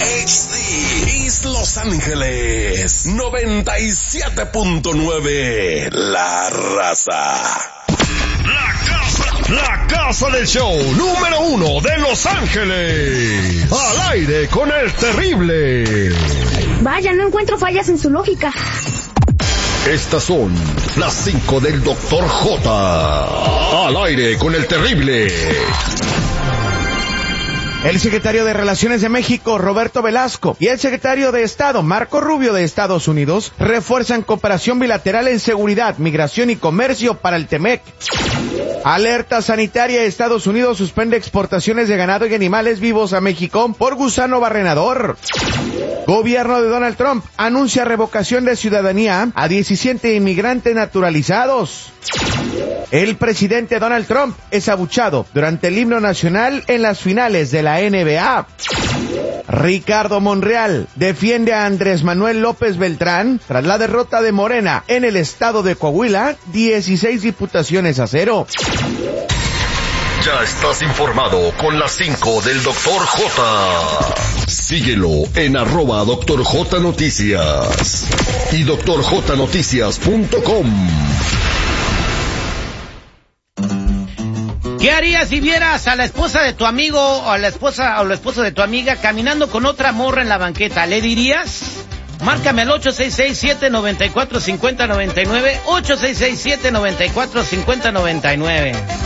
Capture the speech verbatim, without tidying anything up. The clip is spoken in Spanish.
H D East Los Ángeles noventa y siete punto nueve La Raza. La casa, la casa del show número uno de Los Ángeles. Al aire con el terrible. Vaya, no encuentro fallas en su lógica. Estas son las cinco del doctor J. Al aire con el terrible. El secretario de Relaciones de México, Roberto Velasco, y el secretario de Estado, Marco Rubio, de Estados Unidos, refuerzan cooperación bilateral en seguridad, migración y comercio para el Temec. Alerta sanitaria: Estados Unidos suspende exportaciones de ganado y animales vivos a México por gusano barrenador. Gobierno de Donald Trump anuncia revocación de ciudadanía a diecisiete inmigrantes naturalizados. El presidente Donald Trump es abuchado durante el himno nacional en las finales de la N B A. Ricardo Monreal defiende a Andrés Manuel López Beltrán tras la derrota de Morena en el estado de Coahuila, dieciséis diputaciones a cero. Ya estás informado con las cinco del doctor J. Síguelo en arroba doctor J Noticias y doctor J Noticias punto com. ¿Qué harías si vieras a la esposa de tu amigo o a la esposa o la esposa de tu amiga caminando con otra morra en la banqueta? ¿Le dirías? Márcame al ocho seis seis, siete nueve cuatro, cinco cero nueve nueve, ocho seis seis, siete nueve cuatro, cinco cero nueve nueve.